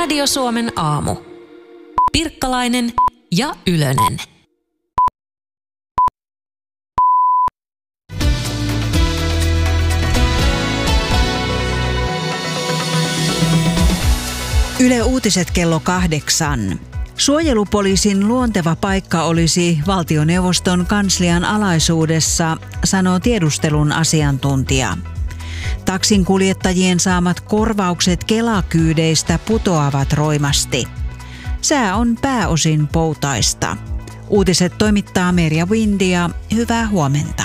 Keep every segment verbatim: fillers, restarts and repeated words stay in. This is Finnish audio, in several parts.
Radio Suomen aamu. Pirkkalainen ja Ylönen. Yle Uutiset kello kahdeksan. Suojelupoliisin luonteva paikka olisi valtioneuvoston kanslian alaisuudessa, sanoo tiedustelun asiantuntija. Taksinkuljettajien saamat korvaukset Kela-kyydeistä putoavat roimasti. Sää on pääosin poutaista. Uutiset toimittaa Merja Windia. Hyvää huomenta.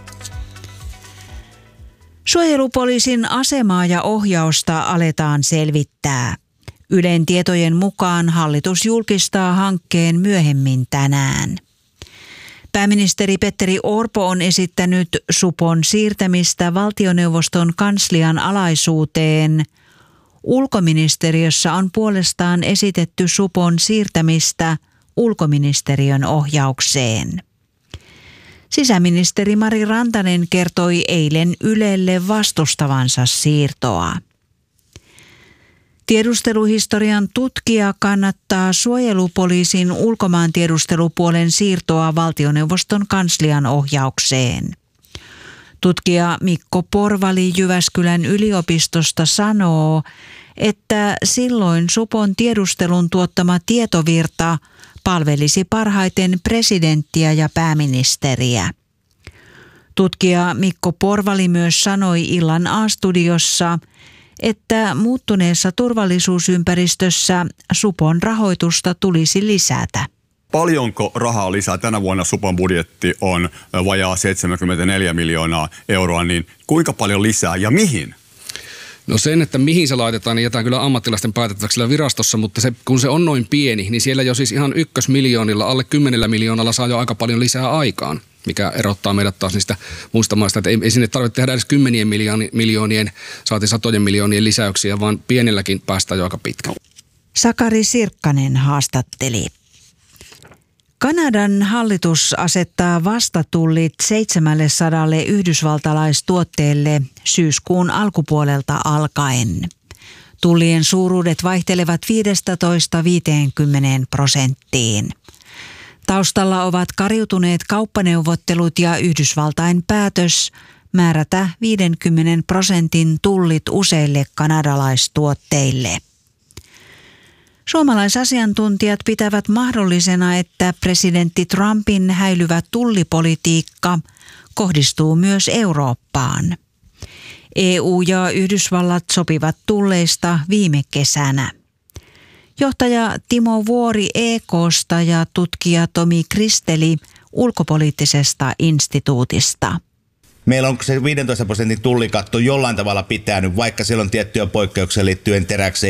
Suojelupoliisin asemaa ja ohjausta aletaan selvittää. Ylen tietojen mukaan hallitus julkistaa hankkeen myöhemmin tänään. Pääministeri Petteri Orpo on esittänyt supon siirtämistä valtioneuvoston kanslian alaisuuteen. Ulkoministeriössä on puolestaan esitetty supon siirtämistä ulkoministeriön ohjaukseen. Sisäministeri Mari Rantanen kertoi eilen Ylelle vastustavansa siirtoa. Tiedusteluhistorian tutkija kannattaa suojelupoliisin ulkomaantiedustelupuolen siirtoa valtioneuvoston kanslian ohjaukseen. Tutkija Mikko Porvali Jyväskylän yliopistosta sanoo, että silloin supon tiedustelun tuottama tietovirta palvelisi parhaiten presidenttiä ja pääministeriä. Tutkija Mikko Porvali myös sanoi illan A-studiossa, että muuttuneessa turvallisuusympäristössä supon rahoitusta tulisi lisätä. Paljonko rahaa lisää? Tänä vuonna supon budjetti on vajaa seitsemänkymmentäneljä miljoonaa euroa, niin kuinka paljon lisää ja mihin? No sen, että mihin se laitetaan, niin jätään kyllä ammattilaisten päätettäväksi siellä virastossa, mutta se, kun se on noin pieni, niin siellä jo siis ihan ykkösmiljoonilla, alle kymmenellä miljoonalla saa jo aika paljon lisää aikaan, mikä erottaa meidät taas niistä muista maista, että ei, ei sinne tarvitse tehdä edes kymmenien miljoonien, saati satojen miljoonien lisäyksiä, vaan pienelläkin päästään jo aika pitkälle. Sakari Sirkkanen haastatteli. Kanadan hallitus asettaa vastatullit seitsemäänsataan yhdysvaltalaistuotteelle syyskuun alkupuolelta alkaen. Tullien suuruudet vaihtelevat viisitoista viisikymmentä prosenttiin. Taustalla ovat kariutuneet kauppaneuvottelut ja Yhdysvaltain päätös määrätä viidenkymmenen prosentin tullit useille kanadalaistuotteille. Suomalaisasiantuntijat pitävät mahdollisena, että presidentti Trumpin häilyvä tullipolitiikka kohdistuu myös Eurooppaan. E U ja Yhdysvallat sopivat tulleista viime kesänä. Johtaja Timo Vuori E K:sta ja tutkija Tomi Kristeli ulkopoliittisesta instituutista. Meillä on se viidentoista prosentin tullikatto jollain tavalla pitänyt, vaikka siellä on tiettyjä poikkeuksia liittyen teräkseen